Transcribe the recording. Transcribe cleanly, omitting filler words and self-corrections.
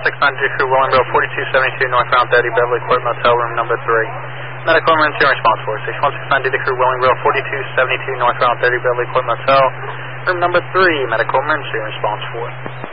1690 to crew Willingboro 4272 northbound 30 Beverly Court Motel, room number 3. Medical emergency response force. 1690 to crew Willingboro 4272 northbound 30 Beverly Court Motel, room number 3. Medical emergency response force.